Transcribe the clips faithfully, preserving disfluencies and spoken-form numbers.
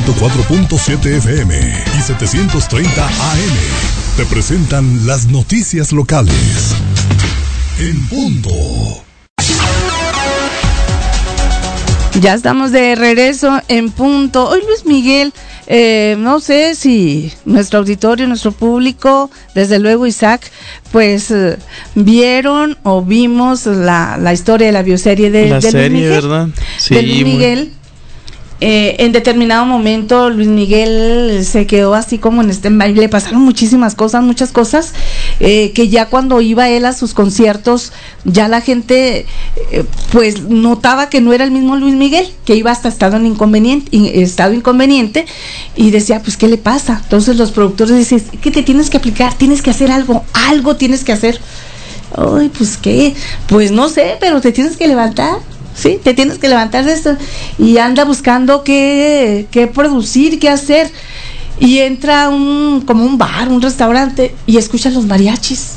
ciento cuatro punto siete F M y setecientos treinta A M te presentan las noticias locales. En punto. Ya estamos de regreso en punto. Hoy Luis Miguel, eh, no sé si nuestro auditorio, nuestro público, desde luego Isaac, pues eh, vieron o vimos la, la historia de la bioserie de, la de serie, Luis Miguel, ¿verdad? Sí, de Luis Miguel. Muy... Eh, en determinado momento Luis Miguel se quedó así como en stand-by, le pasaron muchísimas cosas, muchas cosas, eh, que ya cuando iba él a sus conciertos, ya la gente eh, pues notaba que no era el mismo Luis Miguel, que iba hasta estado en inconveniente, estado inconveniente, y decía, pues ¿qué le pasa? Entonces los productores decían, ¿qué te tienes que aplicar? Tienes que hacer algo, algo tienes que hacer. Ay, pues ¿qué? Pues no sé, pero te tienes que levantar. Sí, te tienes que levantar de esto y anda buscando qué, qué producir, qué hacer, y entra un como un bar, un restaurante, y escucha los mariachis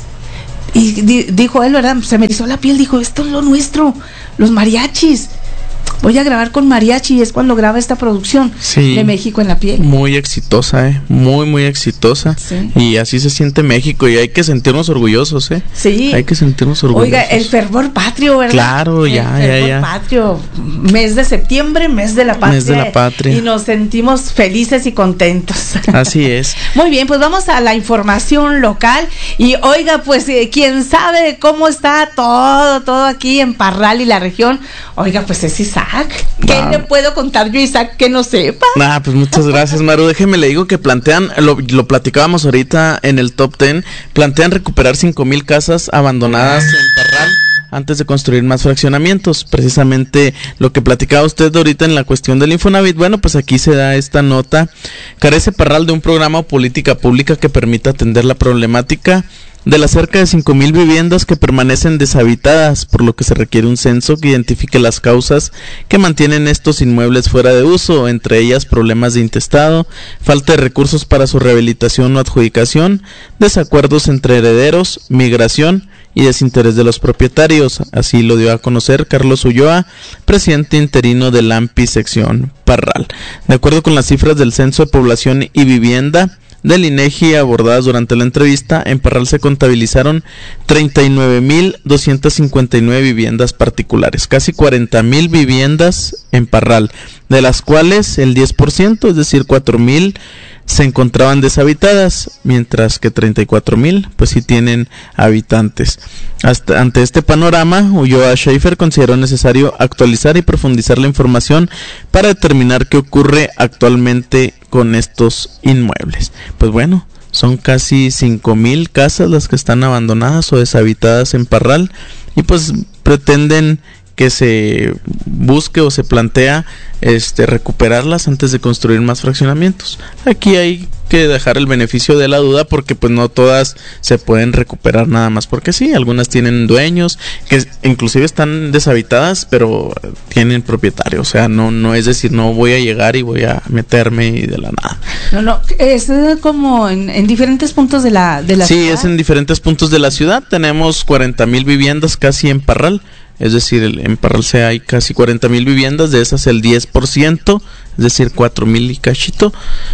y di, dijo él, ¿verdad? Se me erizó la piel, dijo, esto es lo nuestro, los mariachis, voy a grabar con mariachi, y es cuando graba esta producción, sí, de México en la piel. Muy exitosa, eh, muy muy exitosa, sí. Y así se siente México, y hay que sentirnos orgullosos, eh. Sí. Hay que sentirnos orgullosos. Oiga, el fervor patrio, ¿verdad? Claro, ya, el ya, fervor ya. patrio, mes de septiembre, mes de la patria. Mes de la patria. Y nos sentimos felices y contentos. Así es. Muy bien, pues vamos a la información local, y oiga, pues eh, quién sabe cómo está todo, todo aquí en Parral y la región. Oiga, pues es Isaac. ¿Qué ah. le puedo contar yo, Isaac, que no sepa? Ah, pues muchas gracias, Maru. Déjeme le digo que plantean, lo, lo platicábamos ahorita en el top ten, plantean recuperar cinco mil casas abandonadas en Parral antes de construir más fraccionamientos. Precisamente lo que platicaba usted ahorita en la cuestión del Infonavit. Bueno, pues aquí se da esta nota. Carece Parral de un programa o política pública que permita atender la problemática de las cerca de cinco mil viviendas que permanecen deshabitadas, por lo que se requiere un censo que identifique las causas que mantienen estos inmuebles fuera de uso, entre ellas problemas de intestado, falta de recursos para su rehabilitación o adjudicación, desacuerdos entre herederos, migración y desinterés de los propietarios. Así lo dio a conocer Carlos Ulloa, presidente interino del A M P I sección Parral. De acuerdo con las cifras del Censo de Población y Vivienda del INEGI abordadas durante la entrevista, en Parral se contabilizaron treinta y nueve mil doscientas cincuenta y nueve viviendas particulares, casi cuarenta mil viviendas en Parral, de las cuales el diez por ciento, es decir, cuatro mil, se encontraban deshabitadas, mientras que treinta y cuatro mil pues sí tienen habitantes. Hasta, ante este panorama, Ulloa Schaefer consideró necesario actualizar y profundizar la información para determinar qué ocurre actualmente con estos inmuebles. Pues bueno, son casi cinco mil casas las que están abandonadas o deshabitadas en Parral, y pues pretenden que se busque o se plantea este recuperarlas antes de construir más fraccionamientos. Aquí hay que dejar el beneficio de la duda, porque pues no todas se pueden recuperar nada más porque sí. Algunas tienen dueños que inclusive están deshabitadas, pero tienen propietario. O sea, no no es decir, no voy a llegar y voy a meterme y de la nada. No, no, es como en, en diferentes puntos de la de la sí, ciudad. Sí, es en diferentes puntos de la ciudad. Tenemos cuarenta mil viviendas casi en Parral. Es decir, en Parral se hay casi cuarenta mil viviendas, de esas el diez por ciento, es decir, cuatro mil y cachito,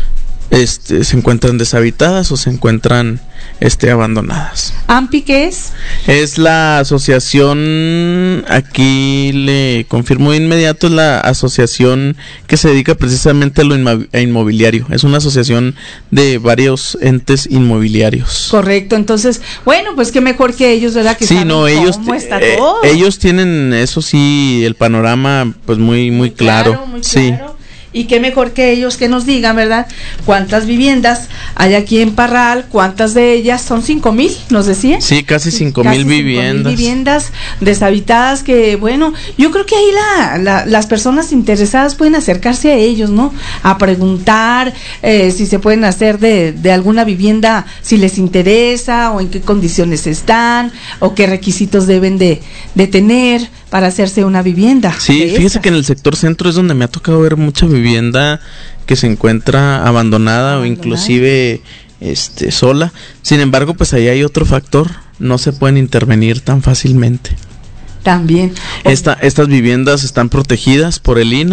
este, se encuentran deshabitadas o se encuentran este, abandonadas. ¿A M P I qué es? Es la asociación, aquí le confirmo de inmediato, es la asociación que se dedica precisamente a lo inmo- a inmobiliario. Es una asociación de varios entes inmobiliarios. Correcto, entonces, bueno, pues qué mejor que ellos, ¿verdad? Que sí, saben no, ellos, cómo está eh, todo. ellos tienen, eso sí, el panorama pues muy, muy, muy claro. claro muy sí. claro. Y qué mejor que ellos que nos digan, ¿verdad? Cuántas viviendas hay aquí en Parral, cuántas de ellas son cinco mil, nos decía. Sí, casi cinco mil viviendas. viviendas deshabitadas que, bueno, yo creo que ahí la, la, las personas interesadas pueden acercarse a ellos, ¿no? A preguntar eh, si se pueden hacer de, de alguna vivienda, si les interesa o en qué condiciones están o qué requisitos deben de, de tener para hacerse una vivienda. Sí, fíjese esta. que en el sector centro es donde me ha tocado ver mucha vivienda que se encuentra abandonada, abandonada. o inclusive este sola. Sin embargo, pues ahí hay otro factor, no se pueden intervenir tan fácilmente. También. Esta, estas viviendas están protegidas por el I N A.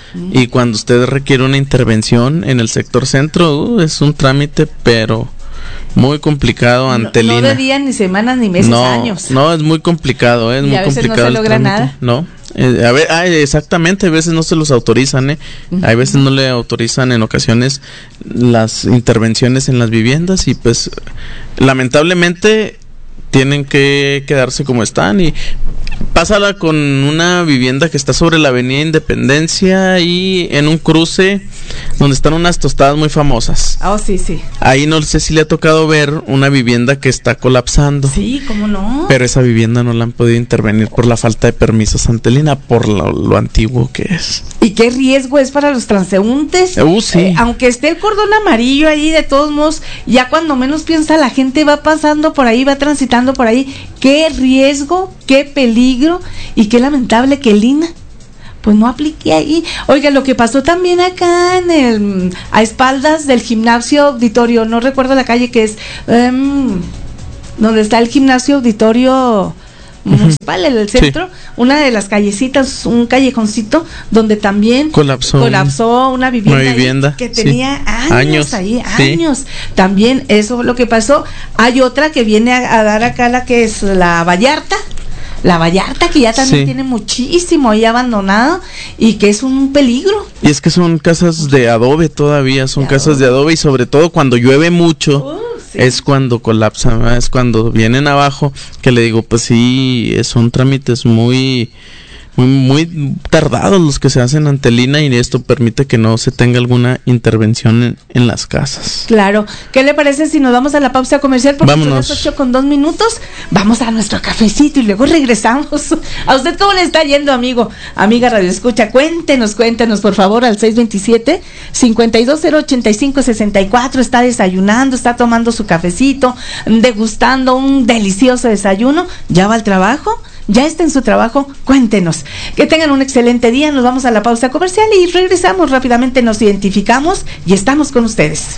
Mm. Y cuando usted requiere una intervención en el sector centro, uh, es un trámite, pero muy complicado ante no, el I N A. No de días, ni semanas, ni meses, no, años. No, es muy complicado, ¿eh? es y muy a veces complicado. No se logra nada. No. Eh, a ver, ah, exactamente, a veces no se los autorizan, ¿eh? Uh-huh. A veces no le autorizan en ocasiones las intervenciones en las viviendas y pues lamentablemente tienen que quedarse como están. Y pásala con una vivienda que está sobre la avenida Independencia y en un cruce donde están unas tostadas muy famosas. Oh, sí, sí. Ahí no sé si le ha tocado ver una vivienda que está colapsando. Sí, ¿cómo no? Pero esa vivienda no la han podido intervenir por la falta de permisos ante el I N A, por lo, lo antiguo que es. ¿Y qué riesgo es para los transeúntes? Uh, sí. Eh, aunque esté el cordón amarillo ahí, de todos modos, ya cuando menos piensa la gente va pasando por ahí, va transitando por ahí. Qué riesgo, qué peligro y qué lamentable que el I N A pues no aplique ahí. Oiga, lo que pasó también acá en el a espaldas del gimnasio auditorio, no recuerdo la calle que es, um, donde está el gimnasio auditorio municipal, en el centro, sí. Una de las callecitas, un callejoncito donde también colapsó, colapsó una vivienda, una vivienda que tenía sí. años, años ahí, sí. años. También eso fue lo que pasó. Hay otra que viene a, a dar acá, la que es la Vallarta. La Vallarta, que ya también sí. tiene muchísimo ahí abandonado y que es un peligro. Y es que son casas de adobe todavía, son de casas adobe. de adobe y sobre todo cuando llueve mucho, uh, sí. es cuando colapsan, es cuando vienen abajo, que le digo, pues sí, son trámites muy... Muy, muy tardados los que se hacen ante el I N A y esto permite que no se tenga alguna intervención en, en las casas. Claro. ¿Qué le parece si nos vamos a la pausa comercial? Porque Vámonos. son las ocho con dos minutos. Vamos a nuestro cafecito y luego regresamos. ¿A usted cómo le está yendo, amigo? Amiga Radio Escucha, cuéntenos, cuéntenos por favor al seis veintisiete, cincuenta y dos cero ochenta y cinco sesenta y cuatro. Está desayunando, está tomando su cafecito, degustando un delicioso desayuno. ¿Ya va al trabajo? ¿Ya está en su trabajo? Cuéntenos. Que tengan un excelente día. Nos vamos a la pausa comercial y regresamos rápidamente. Nos identificamos y estamos con ustedes.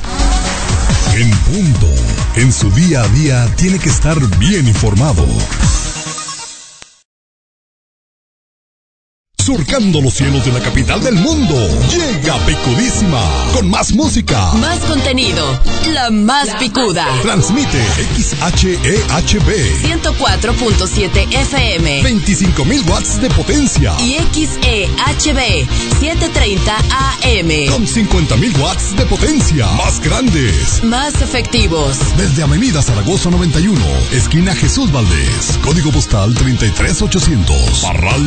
En punto. En su día a día tiene que estar bien informado. Surcando los cielos de la capital del mundo, llega Picudísima, con más música, más contenido, la más picuda. Transmite X H E H B ciento cuatro punto siete F M, veinticinco mil watts de potencia, y X E H B setecientos treinta A M con cincuenta mil watts de potencia, más grandes, más efectivos. Desde Avenida Zaragoza noventa y uno, esquina Jesús Valdés, código postal treinta y tres ochocientos, Parral